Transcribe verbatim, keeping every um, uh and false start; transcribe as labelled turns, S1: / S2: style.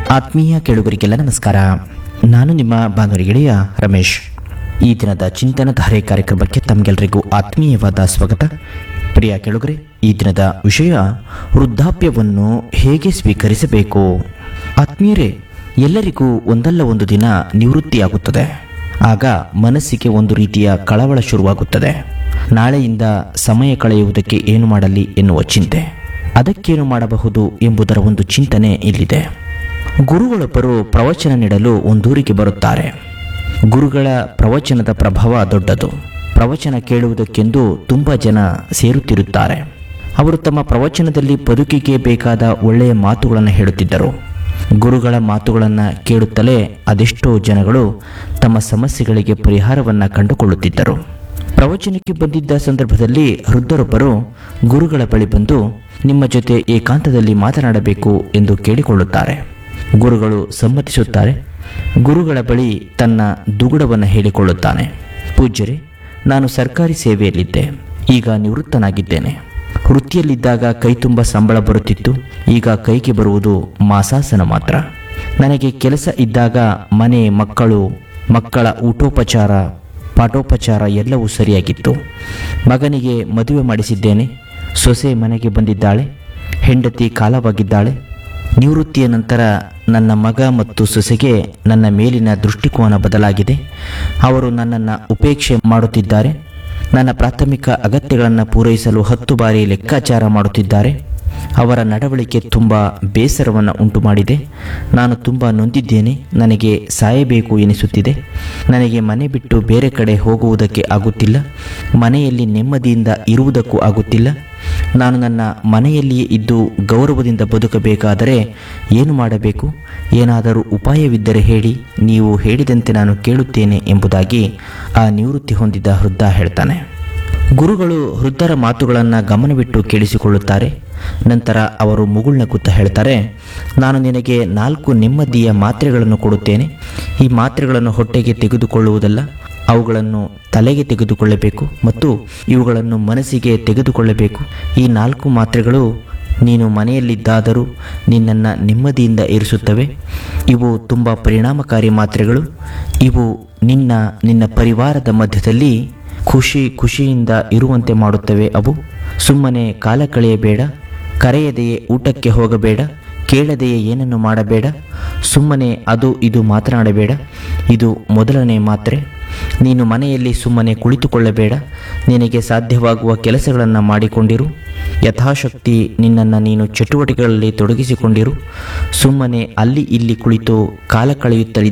S1: ಆತ್ಮೀಯ ಕೇಳುಗರಿಗೆಲ್ಲ ನಮಸ್ಕಾರ. ನಾನು ನಿಮ್ಮ ಬಾನುಲಿ ಗೆಳೆಯ ರಮೇಶ್. ಈ ದಿನದ ಚಿಂತನ ಧಾರೆ ಕಾರ್ಯಕ್ರಮಕ್ಕೆ ತಮಗೆಲ್ಲರಿಗೂ ಆತ್ಮೀಯವಾದ ಸ್ವಾಗತ. ಪ್ರಿಯ ಕೇಳುಗರೆ, ಈ ದಿನದ ವಿಷಯ ವೃದ್ಧಾಪ್ಯವನ್ನು ಹೇಗೆ ಸ್ವೀಕರಿಸಬೇಕು. ಆತ್ಮೀಯರೇ, ಎಲ್ಲರಿಗೂ ಒಂದಲ್ಲ ಒಂದು ದಿನ ನಿವೃತ್ತಿಯಾಗುತ್ತದೆ. ಆಗ ಮನಸ್ಸಿಗೆ ಒಂದು ರೀತಿಯ ಕಳವಳ ಶುರುವಾಗುತ್ತದೆ. ನಾಳೆಯಿಂದ ಸಮಯ ಕಳೆಯುವುದಕ್ಕೆ ಏನು ಮಾಡಲಿ ಎನ್ನುವ ಚಿಂತೆ, ಅದಕ್ಕೇನು ಮಾಡಬಹುದು ಎಂಬುದರ ಒಂದು ಚಿಂತನೆ ಇಲ್ಲಿದೆ. ಗುರುಗಳೊಬ್ಬರು ಪ್ರವಚನ ನೀಡಲು ಒಂದೂರಿಗೆ ಬರುತ್ತಾರೆ. ಗುರುಗಳ ಪ್ರವಚನದ ಪ್ರಭಾವ ದೊಡ್ಡದು. ಪ್ರವಚನ ಕೇಳುವುದಕ್ಕೆಂದು ತುಂಬ ಜನ ಸೇರುತ್ತಿರುತ್ತಾರೆ. ಅವರು ತಮ್ಮ ಪ್ರವಚನದಲ್ಲಿ ಬದುಕಿಗೆ ಬೇಕಾದ ಒಳ್ಳೆಯ ಮಾತುಗಳನ್ನು ಹೇಳುತ್ತಿದ್ದರು. ಗುರುಗಳ ಮಾತುಗಳನ್ನು ಕೇಳುತ್ತಲೇ ಅದೆಷ್ಟೋ ಜನಗಳು ತಮ್ಮ ಸಮಸ್ಯೆಗಳಿಗೆ ಪರಿಹಾರವನ್ನು ಕಂಡುಕೊಳ್ಳುತ್ತಿದ್ದರು. ಪ್ರವಚನಕ್ಕೆ ಬಂದಿದ್ದ ಸಂದರ್ಭದಲ್ಲಿ ವೃದ್ಧರೊಬ್ಬರು ಗುರುಗಳ ಬಳಿ ಬಂದು ನಿಮ್ಮ ಜೊತೆ ಏಕಾಂತದಲ್ಲಿ ಮಾತನಾಡಬೇಕು ಎಂದು ಕೇಳಿಕೊಳ್ಳುತ್ತಾರೆ. ಗುರುಗಳು ಸಮ್ಮತಿಸುತ್ತಾರೆ. ಗುರುಗಳ ಬಳಿ ತನ್ನ ದುಗುಡವನ್ನು ಹೇಳಿಕೊಳ್ಳುತ್ತಾನೆ. ಪೂಜ್ಯರೇ, ನಾನು ಸರ್ಕಾರಿ ಸೇವೆಯಲ್ಲಿದ್ದೆ, ಈಗ ನಿವೃತ್ತನಾಗಿದ್ದೇನೆ. ವೃತ್ತಿಯಲ್ಲಿದ್ದಾಗ ಕೈ ತುಂಬ ಸಂಬಳ ಬರುತ್ತಿತ್ತು, ಈಗ ಕೈಗೆ ಬರುವುದು ಮಾಸಾಸನ ಮಾತ್ರ. ನನಗೆ ಕೆಲಸ ಇದ್ದಾಗ ಮನೆ, ಮಕ್ಕಳು, ಮಕ್ಕಳ ಊಟೋಪಚಾರ, ಪಾಠೋಪಚಾರ ಎಲ್ಲವೂ ಸರಿಯಾಗಿತ್ತು. ಮಗನಿಗೆ ಮದುವೆ ಮಾಡಿಸಿದ್ದೇನೆ. ಸೊಸೆ ಮನೆಗೆ ಬಂದಿದ್ದಾಳೆ. ಹೆಂಡತಿ ಕಾಲವಾಗಿದ್ದಾಳೆ. ನಿವೃತ್ತಿಯ ನಂತರ ನನ್ನ ಮಗ ಮತ್ತು ಸೊಸೆಗೆ ನನ್ನ ಮೇಲಿನ ದೃಷ್ಟಿಕೋನ ಬದಲಾಗಿದೆ. ಅವರು ನನ್ನನ್ನು ಉಪೇಕ್ಷೆ ಮಾಡುತ್ತಿದ್ದಾರೆ. ನನ್ನ ಪ್ರಾಥಮಿಕ ಅಗತ್ಯಗಳನ್ನು ಪೂರೈಸಲು ಹತ್ತು ಬಾರಿ ಲೆಕ್ಕಾಚಾರ ಮಾಡುತ್ತಿದ್ದಾರೆ. ಅವರ ನಡವಳಿಕೆ ತುಂಬ ಬೇಸರವನ್ನು ಉಂಟು ಮಾಡಿದೆ. ನಾನು ತುಂಬ ನೊಂದಿದ್ದೇನೆ. ನನಗೆ ಸಾಯಬೇಕು ಎನಿಸುತ್ತಿದೆ. ನನಗೆ ಮನೆ ಬಿಟ್ಟು ಬೇರೆ ಕಡೆ ಹೋಗುವುದಕ್ಕೆ ಆಗುತ್ತಿಲ್ಲ. ಮನೆಯಲ್ಲಿ ನೆಮ್ಮದಿಯಿಂದ ಇರುವುದಕ್ಕೂ ಆಗುತ್ತಿಲ್ಲ. ನಾನು ನನ್ನ ಮನೆಯಲ್ಲಿಯೇ ಇದ್ದು ಗೌರವದಿಂದ ಬದುಕಬೇಕಾದರೆ ಏನು ಮಾಡಬೇಕು? ಏನಾದರೂ ಉಪಾಯವಿದ್ದರೆ ಹೇಳಿ, ನೀವು ಹೇಳಿದಂತೆ ನಾನು ಕೇಳುತ್ತೇನೆ ಎಂಬುದಾಗಿ ಆ ನಿವೃತ್ತಿ ಹೊಂದಿದ ವೃದ್ಧ ಹೇಳ್ತಾನೆ. ಗುರುಗಳು ವೃದ್ಧರ ಮಾತುಗಳನ್ನು ಗಮನವಿಟ್ಟು ಕೇಳಿಸಿಕೊಳ್ಳುತ್ತಾರೆ. ನಂತರ ಅವರು ಮುಗುಳ್ನಗುತ್ತಾ ಹೇಳ್ತಾರೆ, ನಾನು ನಿನಗೆ ನಾಲ್ಕು ನೆಮ್ಮದಿಯ ಮಾತ್ರೆಗಳನ್ನು ಕೊಡುತ್ತೇನೆ. ಈ ಮಾತ್ರೆಗಳನ್ನು ಹೊಟ್ಟೆಗೆ ತೆಗೆದುಕೊಳ್ಳುವುದಲ್ಲ, ಅವುಗಳನ್ನು ತಲೆಗೆ ತೆಗೆದುಕೊಳ್ಳಬೇಕು ಮತ್ತು ಇವುಗಳನ್ನು ಮನಸ್ಸಿಗೆ ತೆಗೆದುಕೊಳ್ಳಬೇಕು. ಈ ನಾಲ್ಕು ಮಾತ್ರೆಗಳು ನೀನು ಮನೆಯಲ್ಲಿದ್ದಾದರೂ ನಿನ್ನನ್ನು ನೆಮ್ಮದಿಯಿಂದ ಇರಿಸುತ್ತವೆ. ಇವು ತುಂಬ ಪರಿಣಾಮಕಾರಿ ಮಾತ್ರೆಗಳು. ಇವು ನಿನ್ನ ನಿನ್ನ ಪರಿವಾರದ ಮಧ್ಯದಲ್ಲಿ ಖುಷಿ ಖುಷಿಯಿಂದ ಇರುವಂತೆ ಮಾಡುತ್ತವೆ. ಅವು ಸುಮ್ಮನೆ ಕಾಲ ಕಳೆಯಬೇಡ, ಕರೆಯದೆಯೇ ಊಟಕ್ಕೆ ಹೋಗಬೇಡ, ಕೇಳದೆಯೇ ಏನನ್ನು ಮಾಡಬೇಡ, ಸುಮ್ಮನೆ ಅದು ಇದು ಮಾತನಾಡಬೇಡ. ಇದು ಮೊದಲನೇ ಮಾತ್ರೆ. ನೀನು ಮನೆಯಲ್ಲಿ ಸುಮ್ಮನೆ ಕುಳಿತುಕೊಳ್ಳಬೇಡ. ನಿನಗೆ ಸಾಧ್ಯವಾಗುವ ಕೆಲಸಗಳನ್ನು ಮಾಡಿಕೊಂಡಿರು. ಯಥಾಶಕ್ತಿ ನಿನ್ನನ್ನು ನೀನು ಚಟುವಟಿಕೆಗಳಲ್ಲಿ ತೊಡಗಿಸಿಕೊಂಡಿರು. ಸುಮ್ಮನೆ ಅಲ್ಲಿ ಇಲ್ಲಿ ಕುಳಿತು ಕಾಲ ಕಳೆಯುತ್ತಲಿದ್ದ